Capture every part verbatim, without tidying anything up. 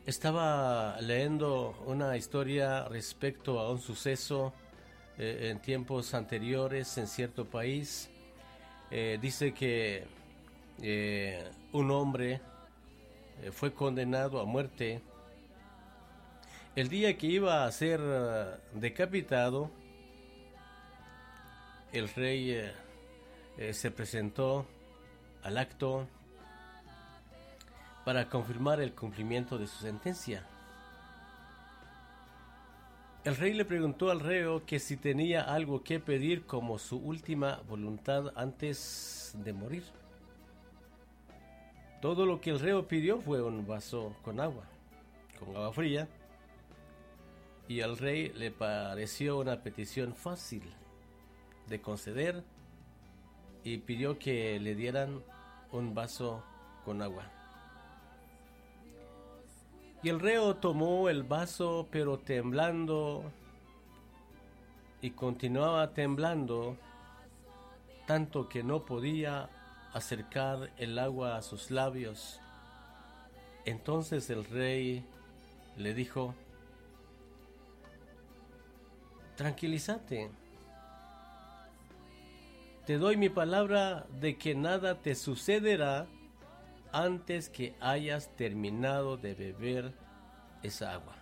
Estaba leyendo una historia respecto a un suceso eh, en tiempos anteriores en cierto país. Eh, dice que eh, un hombre eh, fue condenado a muerte. El día que iba a ser uh, decapitado, el rey eh, eh, se presentó al acto para confirmar el cumplimiento de su sentencia. El rey le preguntó al reo que si tenía algo que pedir como su última voluntad antes de morir. Todo lo que el reo pidió fue un vaso con agua, con agua fría, y al rey le pareció una petición fácil de conceder y pidió que le dieran un vaso con agua. Y el reo tomó el vaso, pero temblando, y continuaba temblando, tanto que no podía acercar el agua a sus labios. Entonces el rey le dijo: tranquilízate, te doy mi palabra de que nada te sucederá antes que hayas terminado de beber esa agua.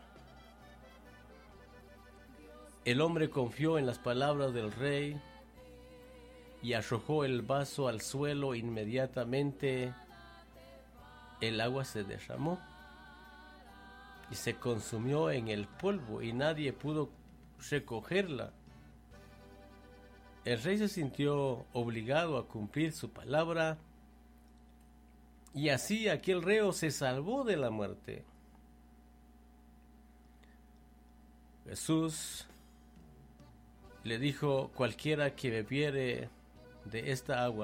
El hombre confió en las palabras del rey y arrojó el vaso al suelo. Inmediatamente el agua se derramó y se consumió en el polvo y nadie pudo recogerla. El rey se sintió obligado a cumplir su palabra, y así aquel reo se salvó de la muerte. Jesús le dijo: cualquiera que bebiere de esta agua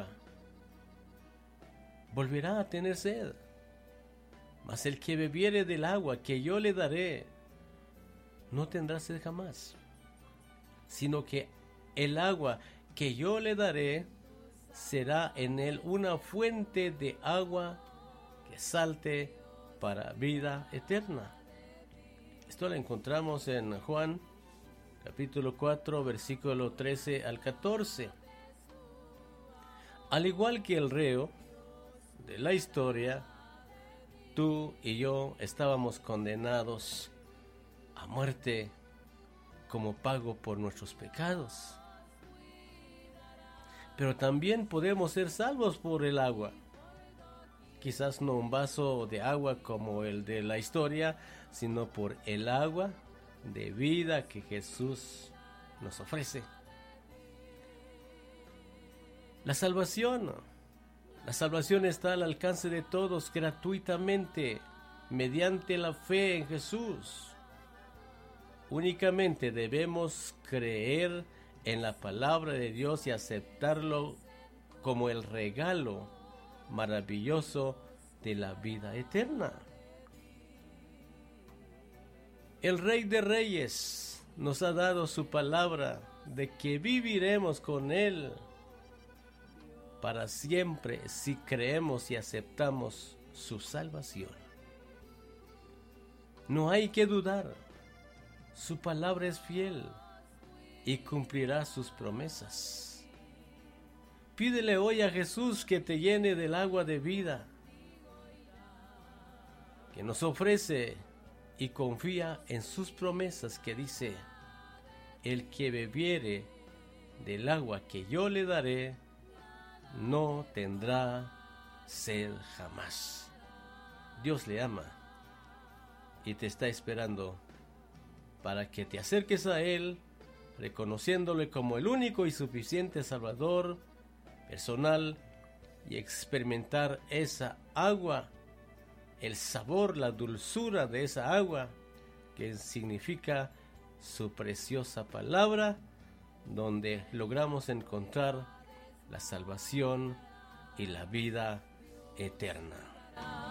volverá a tener sed, mas el que bebiere del agua que yo le daré no tendrá sed jamás, sino que el agua que yo le daré será en él una fuente de agua que salte para vida eterna. Esto lo encontramos en Juan capítulo cuatro, versículo trece al catorce. Al igual que el reo de la historia, tú y yo estábamos condenados a muerte como pago por nuestros pecados. Pero también podemos ser salvos por el agua. Quizás no un vaso de agua como el de la historia, sino por el agua de vida que Jesús nos ofrece. La salvación, la salvación está al alcance de todos gratuitamente, mediante la fe en Jesús. Únicamente debemos creer en la palabra de Dios y aceptarlo como el regalo maravilloso de la vida eterna. El Rey de Reyes nos ha dado su palabra de que viviremos con Él para siempre si creemos y aceptamos su salvación. No hay que dudar, su palabra es fiel y cumplirá sus promesas. Pídele hoy a Jesús que te llene del agua de vida que nos ofrece, y confía en sus promesas que dice: el que bebiere del agua que yo le daré no tendrá sed jamás. Dios le ama y te está esperando para que te acerques a Él, reconociéndole como el único y suficiente Salvador personal, y experimentar esa agua, el sabor, la dulzura de esa agua que significa su preciosa palabra, donde logramos encontrar la salvación y la vida eterna.